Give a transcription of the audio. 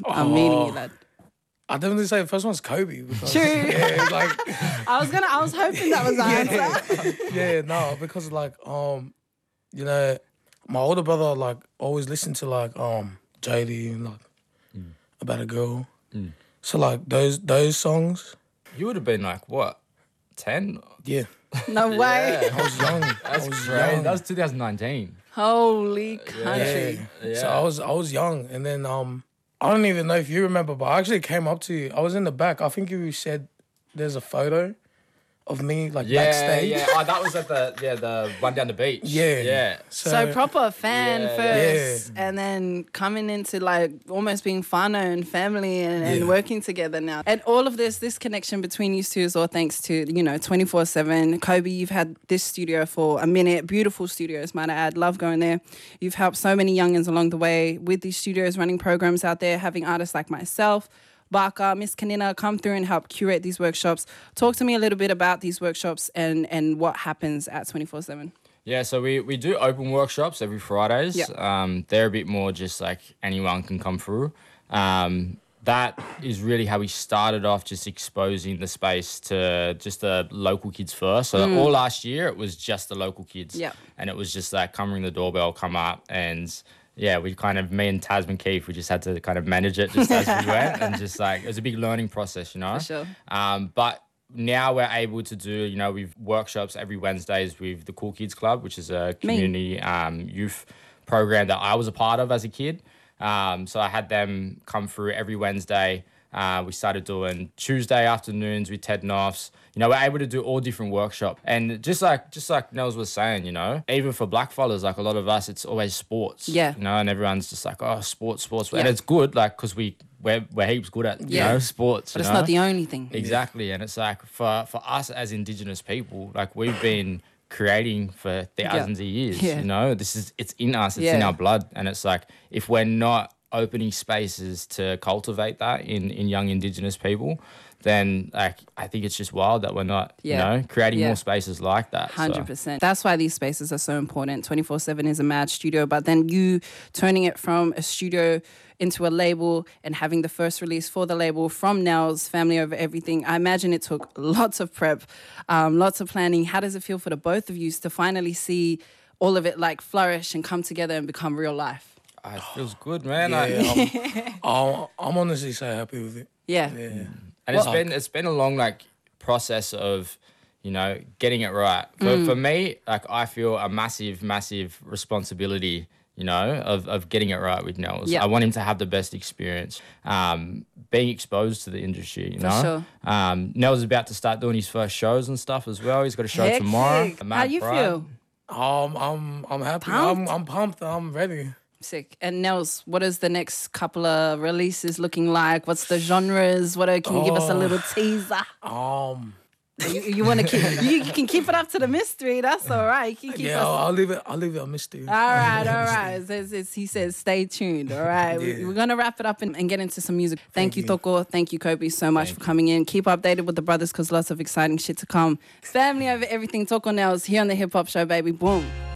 Amini, lad. I definitely say the first one's Kobe. Because, True. Yeah, like I was hoping that was the answer. yeah, no, because like you know, my older brother like always listened to like JD and like About a Girl. So like those songs. You would have been like what, 10? Yeah, No way. I was young. That's crazy. That was 2019. Holy country. Yeah. So I was young, and then I don't even know if you remember, but I actually came up to you. I was in the back. I think you said there's a photo of me like backstage. Yeah. Oh, that was at the one down the beach. Yeah. So proper fan Yeah, first, and then coming into like almost being whānau and family and working together now. And all of this connection between you two is all thanks to, 24/7. Kobe, you've had this studio for a minute. Beautiful studios, might I add. Love going there. You've helped so many youngins along the way with these studios, running programs out there, having artists like myself, Baka, Miss Kanina come through and help curate these workshops. Talk to me a little bit about these workshops and what happens at 24/7. Yeah, so we do open workshops every Fridays. Yep. They're a bit more just like anyone can come through. That is really how we started off, just exposing the space to just the local kids first. So all last year, it was just the local kids. Yep. And it was just like come ring the doorbell, come up, and yeah, me and Tasman Keith, we just had to kind of manage it just as we went, and just like, it was a big learning process, For sure. But now we're able to do, we've workshops every Wednesdays with the Cool Kids Club, which is a community youth program that I was a part of as a kid. So I had them come through every Wednesday. We started doing Tuesday afternoons with Ted Knopfs. We're able to do all different workshops. And just like Nels was saying, even for black fellas, like a lot of us, it's always sports. Yeah. And everyone's just like, oh, sports. Yeah. And it's good, like, because we're heaps good at, sports. But it's not the only thing. Exactly. And it's like, for us as Indigenous people, like, we've been creating for thousands of years, it's in us, it's in our blood. And it's like, if we're not opening spaces to cultivate that in young Indigenous people, then like I think it's just wild that we're not, creating more spaces like that. 100%. That's why these spaces are so important. 24/7 is a mad studio, but then you turning it from a studio into a label and having the first release for the label from Nels, Family Over Everything. I imagine it took lots of prep, lots of planning. How does it feel for the both of you to finally see all of it like flourish and come together and become real life? It feels good, man. I'm honestly so happy with it. Yeah. And it's been a long like process of, getting it right. For me, like I feel a massive responsibility, of getting it right with Nels. Yep. I want him to have the best experience, being exposed to the industry, For sure. Nels is about to start doing his first shows and stuff as well. He's got a show tomorrow. Sick. How you feel? I'm happy. Pumped? I'm pumped. I'm ready. Sick. And Nels, what is the next couple of releases looking like? What's the genres? Can you give us a little teaser? You want to keep? You can keep it up to the mystery. That's all right. You can keep us. I'll leave it a mystery. All right. He says, stay tuned. All right. We're gonna wrap it up and get into some music. Thank you, Toko. Thank you, Kobe, so much for coming in. Keep updated with the brothers because lots of exciting shit to come. Family Over Everything. Toko Nels here on the Hip Hop Show, baby. Boom.